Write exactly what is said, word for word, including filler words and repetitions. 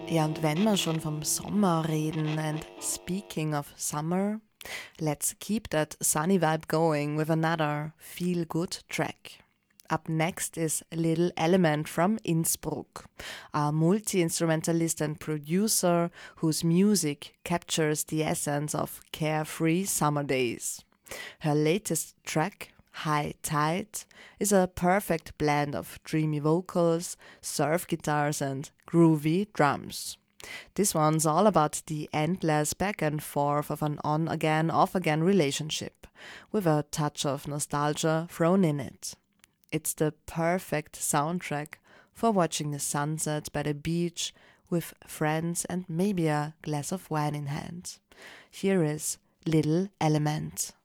Ja, und wenn wir schon vom Sommer reden, and speaking of summer, let's keep that sunny vibe going with another feel-good track. Up next is Little Element from Innsbruck, a multi-instrumentalist and producer whose music captures the essence of carefree summer days. Her latest track, High Tide, is a perfect blend of dreamy vocals, surf guitars, and groovy drums. This one's all about the endless back and forth of an on again, off again relationship, with a touch of nostalgia thrown in it. It's the perfect soundtrack for watching the sunset by the beach with friends and maybe a glass of wine in hand. Here is Little Element.